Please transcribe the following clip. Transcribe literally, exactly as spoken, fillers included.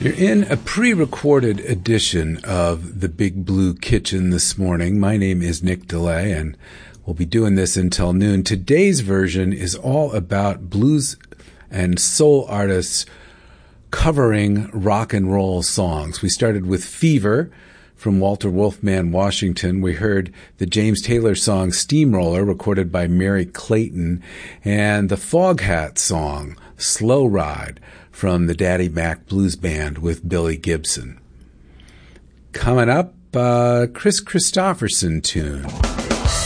You're in a pre-recorded edition of The Big Blue Kitchen this morning. My name is Nick DeLay, and we'll be doing this until noon. Today's version is all about blues and soul artists covering rock and roll songs. We started with Fever from Walter Wolfman Washington. We heard the James Taylor song Steamroller, recorded by Mary Clayton, and the Foghat song Slow Ride from the Daddy Mac Blues Band with Billy Gibson. Coming up, uh, Chris Christopherson tune.